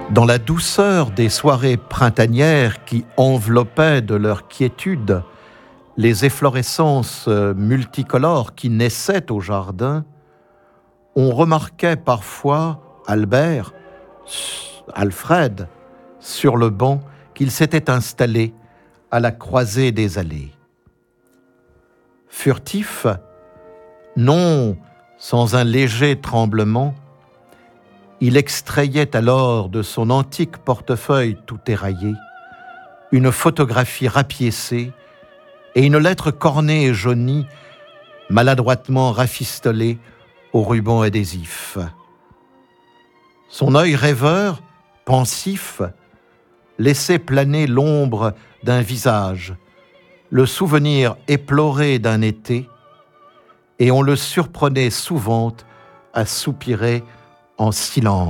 Dans la douceur des soirées printanières qui enveloppaient de leur quiétude les efflorescences multicolores qui naissaient au jardin, on remarquait parfois Alfred, sur le banc qu'il s'était installé à la croisée des allées. Furtif, non sans un léger tremblement, il extrayait alors de son antique portefeuille tout éraillé une photographie rapiécée et une lettre cornée et jaunie, maladroitement rafistolée au ruban adhésif. Son œil rêveur, pensif, laissait planer l'ombre d'un visage, le souvenir éploré d'un été, et on le surprenait souvent à soupirer en silence.